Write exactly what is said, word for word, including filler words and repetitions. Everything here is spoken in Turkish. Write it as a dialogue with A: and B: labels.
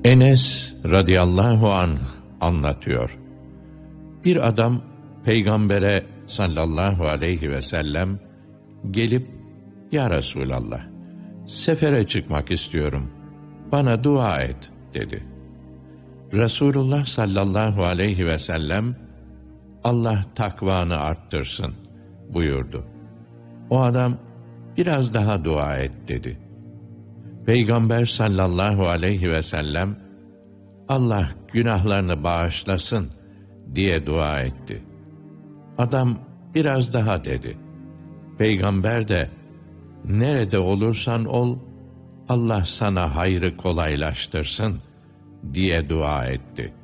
A: Enes radıyallahu anh anlatıyor. Bir adam Peygamber'e sallallahu aleyhi ve sellem gelip, "Ya Resulallah, sefere çıkmak istiyorum, bana dua et," dedi. Resulullah sallallahu aleyhi ve sellem, "Allah takvanı arttırsın," buyurdu. O adam, "Biraz daha dua et," dedi. Peygamber sallallahu aleyhi ve sellem, "Allah günahlarını bağışlasın," diye dua etti. Adam, "Biraz daha," dedi. Peygamber de, "Nerede olursan ol, Allah sana hayrı kolaylaştırsın," diye dua etti.